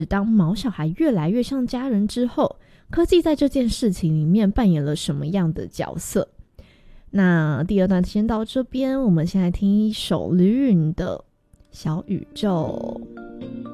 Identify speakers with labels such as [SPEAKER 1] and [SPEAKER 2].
[SPEAKER 1] 当毛小孩越来越像家人之后，科技在这件事情里面扮演了什么样的角色？那第二段先到这边，我们先来听一首吕允的《小宇宙》。